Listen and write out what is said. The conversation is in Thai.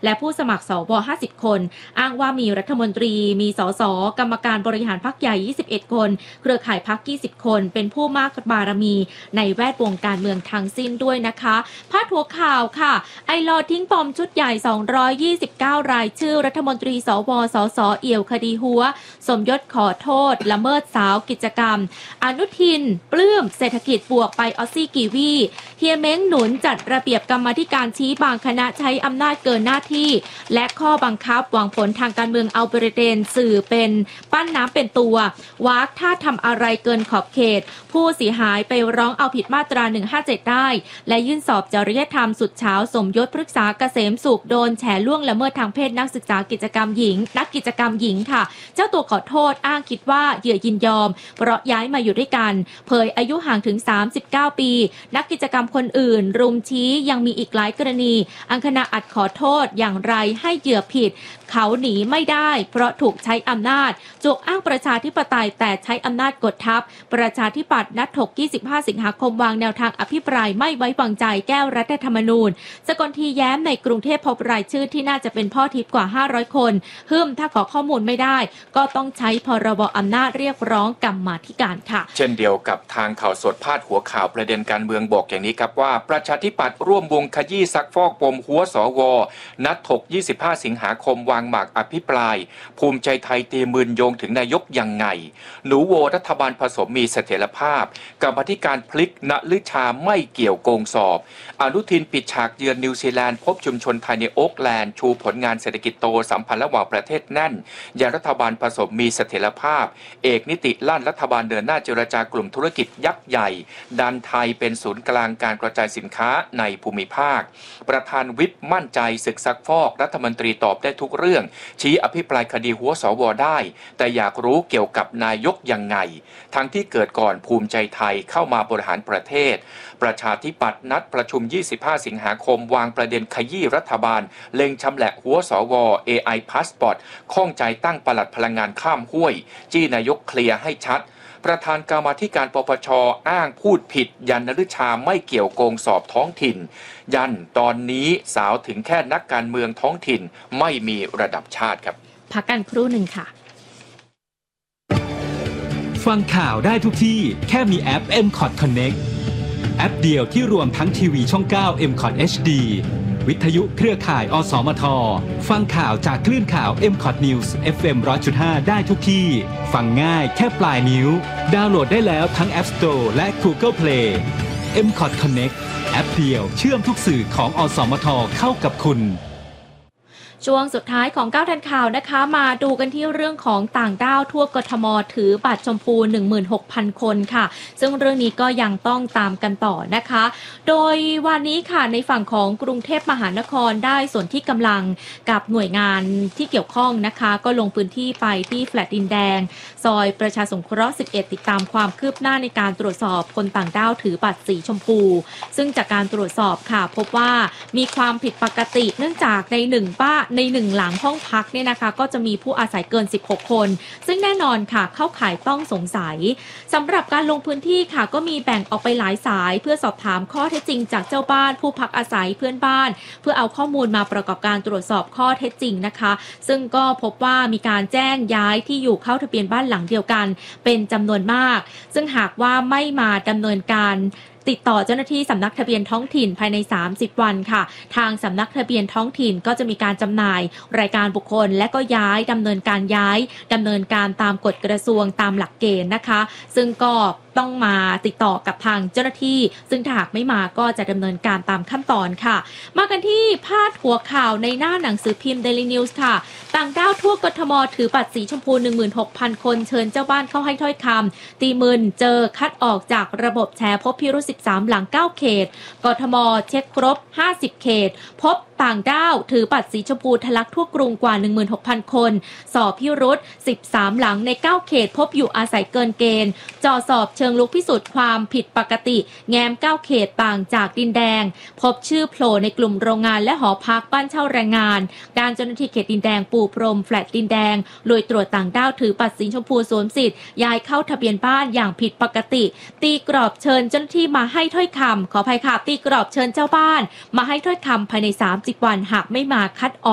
และผู้สมัครสว50คนอ้างว่ามีรัฐมนตรีมีสสกรรมการบริหารพรรคใหญ่21คนเครือข่ายพรรค20คนเป็นผู้มากบารมีในแวดวงการเมืองทั้งสิ้นด้วยนะคะพาดหัวข่าวค่ะไอลอทิ้งปมชุดใหญ่229รายชื่อรัฐมนตรีสวสสเอี่ยวคดีหัวสมยศขอโทษละเมิดสาวกิจกรรมอนุทินปลื้มเศรษฐกิจบวกไปออซซี่กีวีเฮียเม้งหนุนจัดระเบียบกรรมาธิการชี้บางคณะใช้อำนาจเกินหน้าที่และข้อบังคับหวังผลทางการเมืองเอาประเด็นสื่อเป็นปั้นน้ำเป็นตัววากถ้าทำอะไรเกินขอบเขตผู้เสียหายไปร้องเอาผิดมาตรา157ได้และยื่นสอบจริยธรรมสุดเช้าสมยศพฤกษาเกษมสุขโดนแฉล่วงละเมิดทางเพศนักกิจกรรมหญิงค่ะเจ้าตัวขอโทษอ้างคิดว่าเหยื่อยินยอมเพราะย้ายมาอยู่ด้วยกันเผยอายุห่างถึง39ปีนักกิจกรรมคนอื่นรุมชี้ยังมีอีกหลายกรณีอังคณาอัดขอโทษอย่างไรให้เหยื่อผิดเขาหนีไม่ได้เพราะถูกใช้อำนาจจกอ้างประชาธิปไตยแต่ใช้อำนาจกดทับประชาธิปัตย์นัดถก25สิงหาคมวางแนวทางอภิปรายไม่ไว้วางใจแก้รัฐธรรมนูญสกลทีแย้มในกรุงเทพพบรายชื่อที่น่าจะเป็นพ่อทิพย์กว่า500คนถ้าขอข้อมูลไม่ได้ก็ต้องใช้พรบอำนาจเรียกร้องกรรมาธิการค่ะเช่นเดียวกับทางข่าวสดพาดหัวข่าวประเด็นการเมืองบอกอย่างนี้ครับว่าประชาธิปัตย์ร่วมวงขยี้ซักฟอกปมหัวสวนัดถก25สิงหาคมวางหมากอภิปรายภูมิใจไทยตีมืนโยงถึงนายกยังไงหนูโวรัฐบาลผสมมีเสถียรภาพกรรมาธิการพลิกณฤชาไม่เกี่ยวโกงสอบอนุทินปิดฉากเยือนนิวซีแลนด์พบชุมชนไทยในโอ๊กแลนด์ชูผลงานเศรษฐกิจโตสัมพันธ์ระหว่างประเทศแน่นยารัฐบาลผสมมีเสถียรภาพเอกนิติลั่นรัฐบาลเดินหน้าเจรจากลุ่มธุรกิจยักษ์ใหญ่ดันไทยเป็นศูนย์กลางการกระจายสินค้าในภูมิภาคประธานวิปมั่นใจศึกซักฟอกรัฐมนตรีตอบได้ทุกเรื่องชี้อภิปรายคดีหัวสวได้แต่อยากรู้เกี่ยวกับนายกยังไงทั้งที่เกิดก่อนภูมิใจไทยเข้ามาบริหารประเทศประชาธิปัตย์นัดประชุม25สิงหาคมวางประเด็นขยี้รัฐบาลเล็งชำแหละหัวสว AI Passport ข้องใจตั้งปลัดพลังงานข้ามห้วยจี้นายกเคลียร์ให้ชัดประธานกรรมาธิการปปช.อ้างพูดผิดยันนฤชาไม่เกี่ยวโกงสอบท้องถิ่นยันตอนนี้สาวถึงแค่นักการเมืองท้องถิ่นไม่มีระดับชาติครับพักกันครู่หนึ่งค่ะฟังข่าวได้ทุกที่แค่มีแอป MCOT Connect แอปเดียวที่รวมทั้งทีวีช่อง 9 MCOT HD วิทยุเครือข่ายอสมทฟังข่าวจากคลื่นข่าว MCOT News FM 100.5 ได้ทุกที่ฟังง่ายแค่ปลายนิ้วดาวน์โหลดได้แล้วทั้ง App Store และ Google Play MCOT Connect แอปเดียวเชื่อมทุกสื่อของอสมทเข้ากับคุณช่วงสุดท้ายของ9ทันข่าวนะคะมาดูกันที่เรื่องของต่างด้าวทั่วกทมถือบัตรชมพู 16,000 คนค่ะซึ่งเรื่องนี้ก็ยังต้องตามกันต่อนะคะโดยวันนี้ค่ะในฝั่งของกรุงเทพมหานครได้ส่วนที่กำลังกับหน่วยงานที่เกี่ยวข้องนะคะก็ลงพื้นที่ไปที่แฟลตดินแดงซอยประชาสงเคราะห์11ติดตามความคืบหน้าในการตรวจสอบคนต่างด้าวถือบัตรสีชมพูซึ่งจากการตรวจสอบค่ะพบว่ามีความผิดปกติเนื่องจากในหนึ่งหลังห้องพักเนี่ยนะคะก็จะมีผู้อาศัยเกิน16คนซึ่งแน่นอนค่ะเข้าข่ายต้องสงสัยสำหรับการลงพื้นที่ค่ะก็มีแบ่งออกไปหลายสายเพื่อสอบถามข้อเท็จจริงจากเจ้าบ้านผู้พักอาศัยเพื่อนบ้านเพื่อเอาข้อมูลมาประกอบการตรวจสอบข้อเท็จจริงนะคะซึ่งก็พบว่ามีการแจ้งย้ายที่อยู่เข้าทะเบียนบ้านหลังเดียวกันเป็นจำนวนมากซึ่งหากว่าไม่มาดำเนินการติดต่อเจ้าหน้าที่สำนักทะเบียนท้องถิ่นภายใน30วันค่ะทางสำนักทะเบียนท้องถิ่นก็จะมีการจำหน่ายรายการบุคคลและก็ย้ายดำเนินการตามกฎกระทรวงตามหลักเกณฑ์นะคะซึ่งก็ต้องมาติดต่อกับทางเจ้าหน้าที่ซึ่งถ้าหากไม่มาก็จะดำเนินการตามขั้นตอนค่ะมากันที่พาดหัวข่าวในหน้าหนังสือพิมพ์ Daily News ค่ะต่างด้าวทั่วกทมถือบัตรสีชมพู 16,000 คนเชิญเจ้าบ้านเข้าให้ถ้อยคำตีมึนเจอคัดออกจากระบบแชร์พบพิรุธ13หลัง9เขตกทมเช็คครบ50เขตพบต่างด้าวถือบัตรสีชมพูทะลักทั่วกรุงกว่า 16,000 คนสอบพิรุธ13หลังใน9เขตพบอยู่อาศัยเกินเกณฑ์จ่อสอบเชิงลุกพิสูจน์ความผิดปกติแง้ม9เขตต่างจากดินแดงพบชื่อโผล่ในกลุ่มโรงงานและหอพักบ้านเช่าแรงงานด้านเจ้าหน้าที่เขตดินแดงปูพรมแฟลตดินแดงลุยตรวจต่างด้าวถือบัตรสีชมพูสวมสิทธิ์ย้ายเข้าทะเบียนบ้านอย่างผิดปกติตีกรอบเชิญเจ้าหน้าที่มาให้ถ้อยคำขออภัยค่ะตีกรอบเชิญเจ้าบ้านมาให้ถ้อยคำภายใน30วันหากไม่มาคัดออก